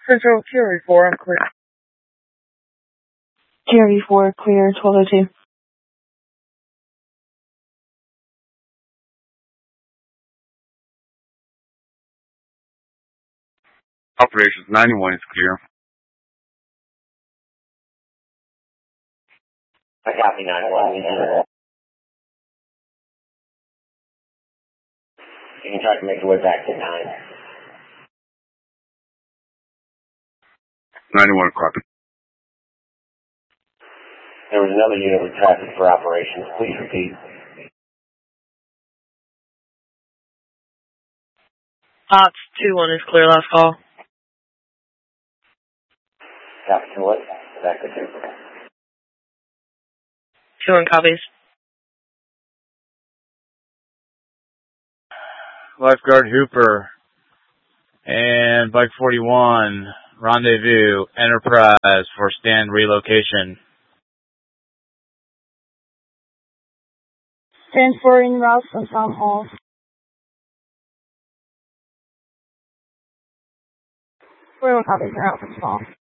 Central Cherry 4, I'm clear. Cherry 4, clear, 1202. Operations 91 is clear. I copy 91. You can try to make your way back to 9. 91 copy. There was another unit with traffic for operations. Please repeat. Ops 2-1 is clear, last call. Copy to what? Exactly. 2-1 copies. Lifeguard Hooper and Bike 41, Rendezvous, Enterprise for stand relocation. Stand 4 in route from Town Hall. 41 copies in route from Town Hall.